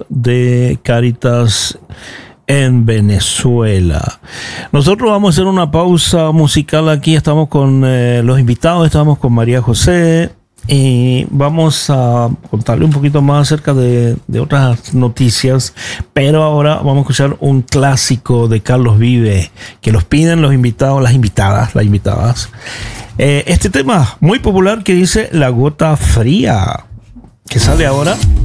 de Cáritas en Venezuela. Nosotros vamos a hacer una pausa musical aquí. Estamos con los invitados, estamos con María José y vamos a contarle un poquito más acerca de otras noticias, pero ahora vamos a escuchar un clásico de Carlos Vive que los piden los invitados, las invitadas. Este tema muy popular que dice La Gota Fría, que sale ahora